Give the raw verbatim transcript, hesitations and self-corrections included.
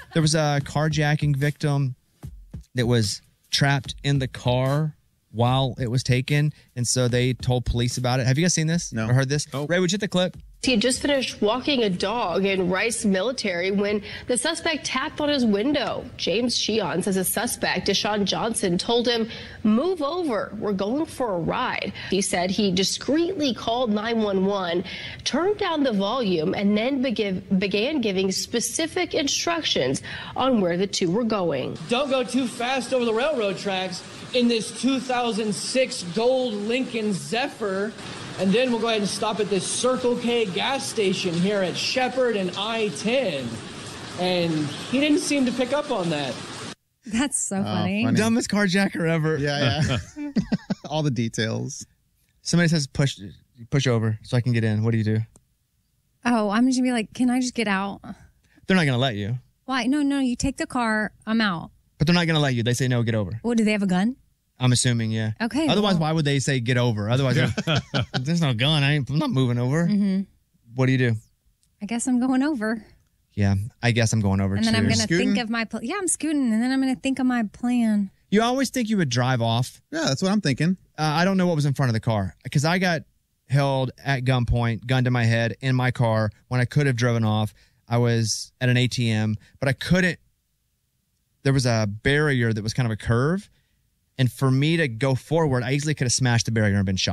There was a carjacking victim that was trapped in the car while it was taken, and so they told police about it. Have you guys seen this? No. Or heard this? Oh. Ray, would you hit the clip? He had just finished walking a dog in Rice Military when the suspect tapped on his window. James Sheehan says a suspect, Deshaun Johnson, told him, "Move over, we're going for a ride." He said he discreetly called nine one one, turned down the volume, and then began, began giving specific instructions on where the two were going. Don't go too fast over the railroad tracks in this two thousand six gold Lincoln Zephyr. And then we'll go ahead and stop at this Circle K gas station here at Shepherd and I ten. And he didn't seem to pick up on that. That's so Oh, funny. funny. Dumbest carjacker ever. Yeah, yeah. All the details. Somebody says push push over so I can get in. What do you do? Oh, I'm just going to be like, can I just get out? They're not going to let you. Why? No, no, you take the car. I'm out. But they're not going to let you. They say, no, get over. Well, do they have a gun? I'm assuming, yeah. Okay. Otherwise, well. why would they say get over? Otherwise, there's no gun. I ain't, I'm not moving over. Mm-hmm. What do you do? I guess I'm going over. Yeah, I guess I'm going over And too. then I'm going to Scooting? think of my plan. Yeah, I'm scooting. And then I'm going to think of my plan. You always think you would drive off. Yeah, that's what I'm thinking. Uh, I don't know what was in front of the car because I got held at gunpoint, gun to my head in my car when I could have driven off. I was at an A T M, but I couldn't. There was a barrier that was kind of a curve. And for me to go forward, I easily could have smashed the barrier and been shot.